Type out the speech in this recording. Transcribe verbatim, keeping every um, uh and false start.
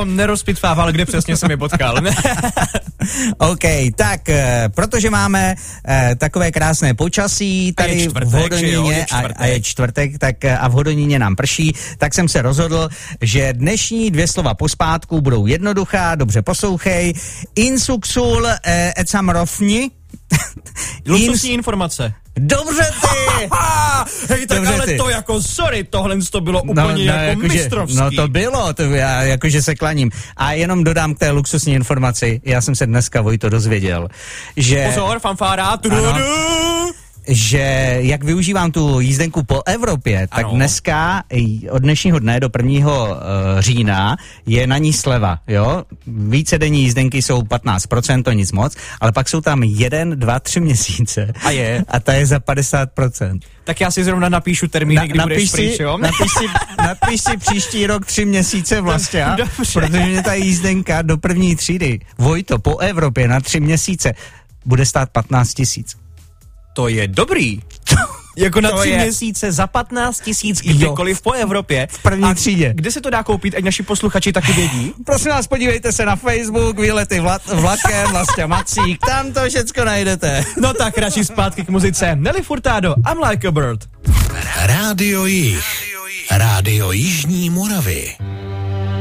jenom nerozpitvával, kde přesně jsem je potkal. OK, tak, protože máme eh, takové krásné počasí tady čtvrtek, v Hodoníně je a, a je čtvrtek, tak a v Hodoníně nám prší, tak jsem se rozhodl, že dnešní dvě slova pospátku budou jednoduchá, dobře poslouchej. Insuksul eh, ecamrofni. Luxusní informace. Dobře ty! Hej, tak Dobře ale ty. to jako, sorry, tohle to bylo úplně no, no, jako, jako mistrovský. No to bylo, to já jakože se klaním. A jenom dodám k té luxusní informaci, já jsem se dneska, Vojto, dozvěděl, že... Pozor, fanfára, tududu. Že jak využívám tu jízdenku po Evropě, tak ano. dneska od dnešního dne do prvního uh, října je na ní sleva, jo? Vícedenní jízdenky jsou patnáct procent, to nic moc, ale pak jsou tam jeden, dva, tři měsíce. A je? A ta je za padesát procent. Tak já si zrovna napíšu termíny, Na, kdy budeš pryč, jo? Napiš si, napiš si příští rok tři měsíce vlastně, Dobře. protože mě ta jízdenka do první třídy, Vojto, po Evropě na tři měsíce bude stát patnáct tisíc. To je dobrý. Jako na To tři je... měsíce za patnáct tisíc kdykoliv po Evropě. V první a třídě. Kde se to dá koupit, ať naši posluchači taky vědí? Prosím vás, podívejte se na Facebook, výlety vla, vlakem, Vlastě Macík, tam to všecko najdete. No tak radši zpátky k muzice. Nelly Furtado, I'm Like a Bird. Rádio Jih. Rádio Jižní Moravy.